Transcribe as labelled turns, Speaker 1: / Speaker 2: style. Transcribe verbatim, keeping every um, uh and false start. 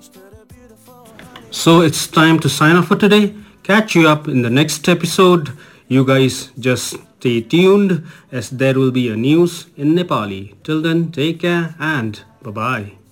Speaker 1: So it's time to sign off for today. Catch you up in the next episode. You guys just stay tuned as there will be a news in Nepali. Till then, take care and bye bye.